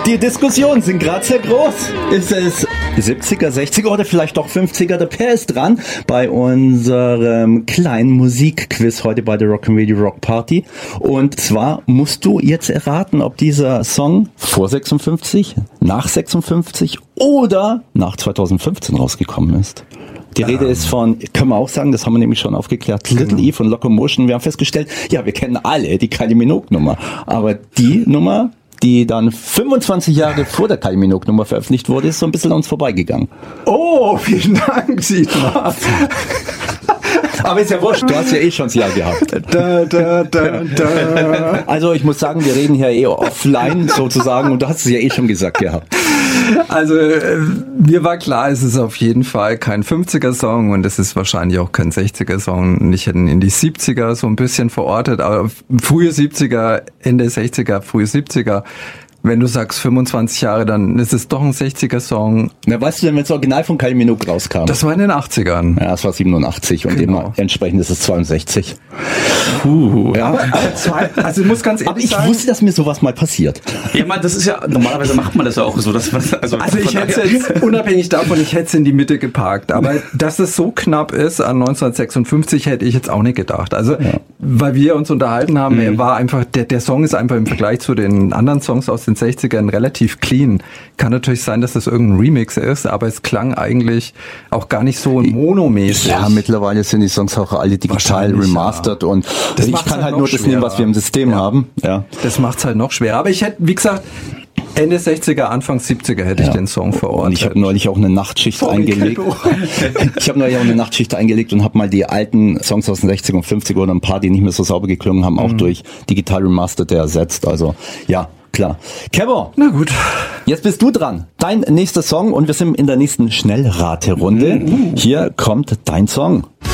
Die Diskussionen sind gerade sehr groß. Ist es 70er, 60er oder vielleicht doch 50er? Der Per ist dran bei unserem kleinen Musikquiz heute bei der Rock'n'Radio Rock Party. Und zwar musst du jetzt erraten, ob dieser Song vor 56, nach 56 oder nach 2015 rausgekommen ist. Die Rede ist von, können wir auch sagen, das haben wir nämlich schon aufgeklärt, Little E von Locomotion. Wir haben festgestellt, ja, wir kennen alle die Kylie Minogue-Nummer. Aber die Nummer, die dann 25 Jahre vor der Kylie Minogue-Nummer veröffentlicht wurde, ist so ein bisschen an uns vorbeigegangen. Oh, vielen Dank, Sigmar. Aber ist ja wurscht, du hast ja eh schon das Jahr gehabt. Also ich muss sagen, wir reden hier eh offline sozusagen und du hast es ja eh schon gesagt gehabt. Also mir war klar, es ist auf jeden Fall kein 50er-Song und es ist wahrscheinlich auch kein 60er-Song. Ich hätte ihn in die 70er so ein bisschen verortet, aber frühe 70er, Ende 60er, frühe 70er. Wenn du sagst 25 Jahre, dann ist es doch ein 60er-Song. Na, weißt du denn, wenn das Original von Kylie Minogue rauskam? Das war in den 80ern. Ja, das war 87 und Genau. Entsprechend ist es 62. Ja. Also ich muss ganz ehrlich Aber ich sagen, wusste, dass mir sowas mal passiert. Ja, man, das ist ja, normalerweise macht man das ja auch so, dass man, also ich hätte es jetzt, unabhängig davon, ich hätte es in die Mitte geparkt. Aber dass es so knapp ist an 1956, hätte ich jetzt auch nicht gedacht. Also, weil wir uns unterhalten haben, er war einfach, der Song ist einfach im Vergleich zu den anderen Songs aus den 60ern relativ clean. Kann natürlich sein, dass das irgendein Remix ist, aber es klang eigentlich auch gar nicht so monomäßig. Ja, mittlerweile sind die Songs auch alle digital remastered und Das ich macht's kann halt halt nur noch das nehmen, was wir im System haben. Ja. Das macht's halt noch schwer. Aber ich hätte, wie gesagt, Ende 60er, Anfang 70er hätte ich den Song verortet. Und ich habe neulich auch eine Nachtschicht eingelegt. Ich habe neulich auch eine Nachtschicht eingelegt und habe mal die alten Songs aus den 60er und 50er oder ein paar, die nicht mehr so sauber geklungen haben, auch durch digital remastered ersetzt. Also ja, klar. Kevo, Na gut. jetzt bist du dran. Dein nächster Song und wir sind in der nächsten Schnellraterunde. Hier kommt dein Song.